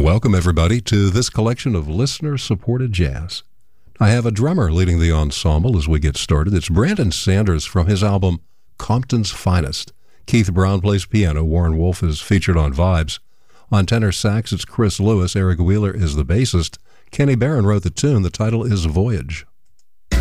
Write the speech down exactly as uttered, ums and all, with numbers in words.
And welcome, everybody, to this collection of listener-supported jazz. I have a drummer leading the ensemble as we get started. It's Brandon Sanders from his album Compton's Finest. Keith Brown plays piano. Warren Wolf is featured on vibes. On tenor sax, it's Chris Lewis. Eric Wheeler is the bassist. Kenny Barron wrote the tune. The title is Voyage.